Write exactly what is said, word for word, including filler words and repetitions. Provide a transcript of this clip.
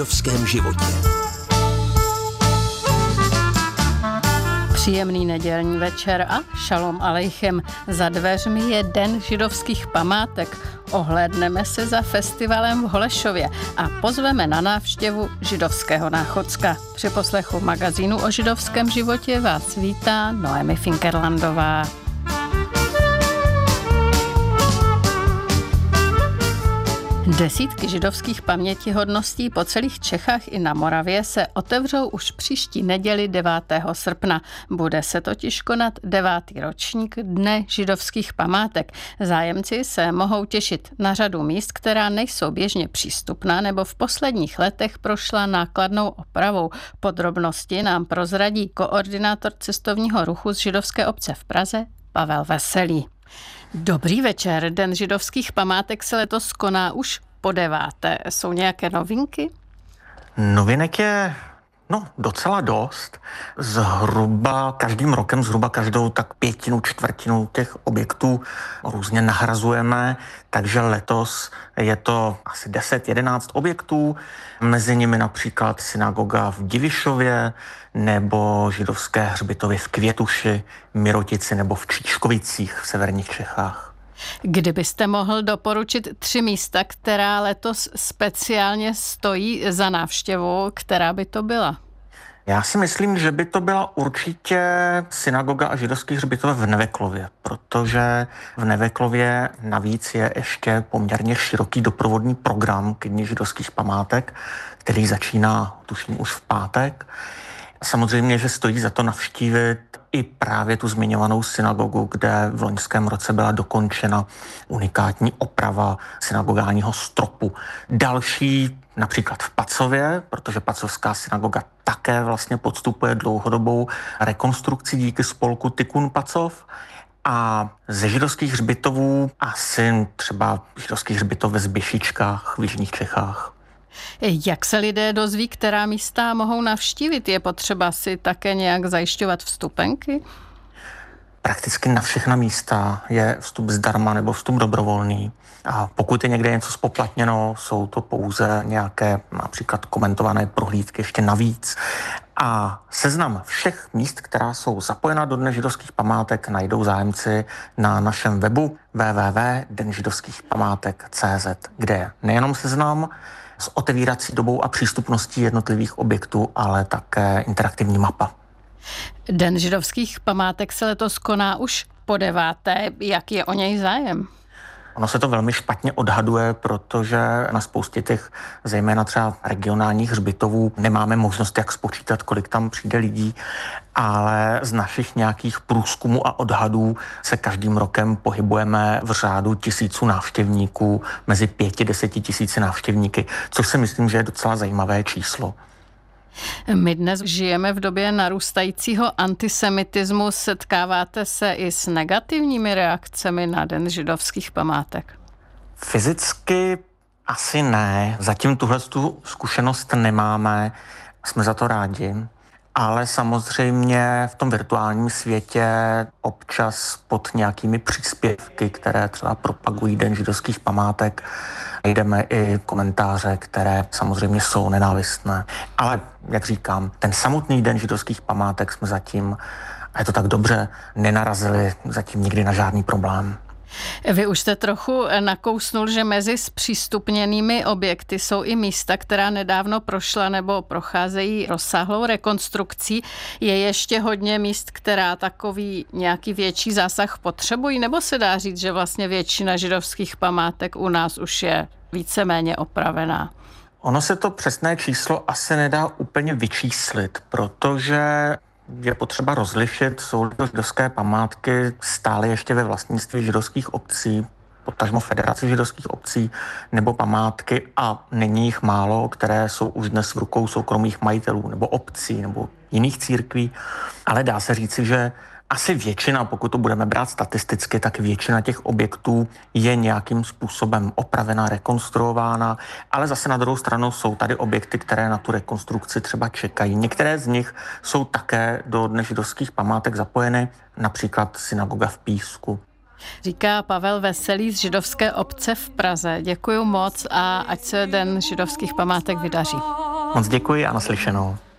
židovském životě. Příjemný nedělní večer a šalom alejchem. Za dveřmi je Den židovských památek. Ohlédneme se za festivalem v Holešově a pozveme na návštěvu židovského náchodska. Při poslechu magazínu o židovském životě vás vítá Noemi Finkerlandová. Desítky židovských pamětihodností po celých Čechách i na Moravě se otevřou už příští neděli devátého srpna. Bude se totiž konat devátý ročník Dne židovských památek. Zájemci se mohou těšit na řadu míst, která nejsou běžně přístupná nebo v posledních letech prošla nákladnou opravou. Podrobnosti nám prozradí koordinátor cestovního ruchu z židovské obce v Praze Pavel Veselý. Dobrý večer, Den židovských památek se letos koná už po deváté. Jsou nějaké novinky? Novinek je no docela dost. Zhruba každým rokem, zhruba každou tak pětinu, čtvrtinu těch objektů různě nahrazujeme, takže letos je to asi deset jedenáct objektů, mezi nimi například synagoga v Divišově nebo židovské hřbitovy v Květuši, Mirotici nebo v Číčkovicích v severních Čechách. Kdybyste mohl doporučit tři místa, která letos speciálně stojí za návštěvu, která by to byla? Já si myslím, že by to byla určitě synagoga a židovský hřbitov v Neveklově, protože v Neveklově navíc je ještě poměrně široký doprovodný program k Dni židovských památek, který začíná, tuším, už v pátek. Samozřejmě, že stojí za to navštívit i právě tu zmiňovanou synagogu, kde v loňském roce byla dokončena unikátní oprava synagogálního stropu. Další například v Pacově, protože Pacovská synagoga také vlastně podstupuje dlouhodobou rekonstrukci díky spolku Tikun Pacov. A ze židovských hřbitovů asi třeba židovský hřbitov ve Zběšičkách v jižních Čechách. Jak se lidé dozví, která místa mohou navštívit? Je potřeba si také nějak zajišťovat vstupenky? Prakticky na všechna místa je vstup zdarma nebo vstup dobrovolný. A pokud je někde něco spoplatněno, jsou to pouze nějaké například komentované prohlídky ještě navíc. A seznam všech míst, která jsou zapojena do Dne židovských památek, najdou zájemci na našem webu w w w tečka den židovských památek tečka c z, kde je nejenom seznam s otevírací dobou a přístupností jednotlivých objektů, ale také interaktivní mapa. Den židovských památek se letos koná už po deváté. Jak je o něj zájem? Ono se to velmi špatně odhaduje, protože na spoustě těch, zejména třeba regionálních hřbitovů, nemáme možnost, jak spočítat, kolik tam přijde lidí, ale z našich nějakých průzkumů a odhadů se každým rokem pohybujeme v řádu tisíců návštěvníků, mezi pěti, deseti tisíci návštěvníky, což si myslím, že je docela zajímavé číslo. My dnes žijeme v době narůstajícího antisemitismu. Setkáváte se i s negativními reakcemi na Den židovských památek? Fyzicky asi ne. Zatím tuhle tu zkušenost nemáme. Jsme za to rádi. Ale samozřejmě v tom virtuálním světě občas pod nějakými příspěvky, které třeba propagují Den židovských památek, najdeme i komentáře, které samozřejmě jsou nenávistné. Ale, jak říkám, ten samotný Den židovských památek jsme zatím, a je to tak dobře, nenarazili zatím nikdy na žádný problém. Vy už jste trochu nakousnul, že mezi zpřístupněnými objekty jsou i místa, která nedávno prošla nebo procházejí rozsáhlou rekonstrukcí. Je ještě hodně míst, která takový nějaký větší zásah potřebují, nebo se dá říct, že vlastně většina židovských památek u nás už je víceméně opravená? Ono se to přesné číslo asi nedá úplně vyčíslit, protože je potřeba rozlišit, jsou to židovské památky stále ještě ve vlastnictví židovských obcí, potažmo Federace židovských obcí, nebo památky, a není jich málo, které jsou už dnes v rukou soukromých majitelů, nebo obcí, nebo jiných církví, ale dá se říci, že asi většina, pokud to budeme brát statisticky, tak většina těch objektů je nějakým způsobem opravená, rekonstruována, ale zase na druhou stranu jsou tady objekty, které na tu rekonstrukci třeba čekají. Některé z nich jsou také do Dne židovských památek zapojeny, například synagoga v Písku. Říká Pavel Veselý z židovské obce v Praze. Děkuju moc a ať se Den židovských památek vydaří. Moc děkuji a naslyšenou.